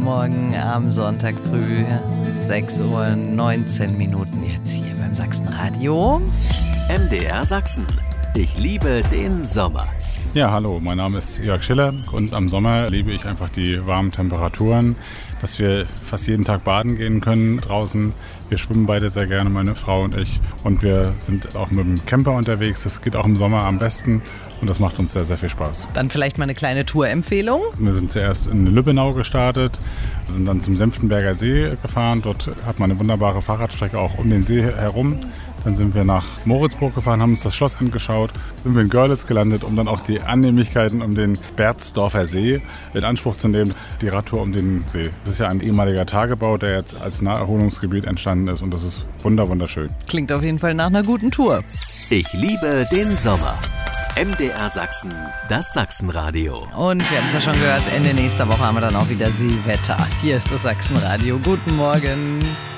Guten Morgen am Sonntag früh, 6:19 Uhr jetzt hier beim Sachsenradio. MDR Sachsen. Ich liebe den Sommer. Ja, hallo, mein Name ist Jörg Schiller und am Sommer liebe ich einfach die warmen Temperaturen, dass wir fast jeden Tag baden gehen können draußen. Wir schwimmen beide sehr gerne, meine Frau und ich. Und wir sind auch mit dem Camper unterwegs. Das geht auch im Sommer am besten und das macht uns sehr, sehr viel Spaß. Dann vielleicht mal eine kleine Tourempfehlung. Wir sind zuerst in Lübbenau gestartet, sind dann zum Senftenberger See gefahren. Dort hat man eine wunderbare Fahrradstrecke auch um den See herum. Dann sind wir nach Moritzburg gefahren, haben uns das Schloss angeschaut, sind wir in Görlitz gelandet, um dann auch die Annehmlichkeiten um den Berzdorfer See in Anspruch zu nehmen, die Radtour um den See. Das ist ja ein ehemaliger Tagebau, der jetzt als Naherholungsgebiet entstanden ist und das ist wunderschön. Klingt auf jeden Fall nach einer guten Tour. Ich liebe den Sommer. MDR Sachsen, das Sachsenradio. Und wir haben es ja schon gehört, Ende nächster Woche haben wir dann auch wieder Seewetter. Hier ist das Sachsenradio. Guten Morgen.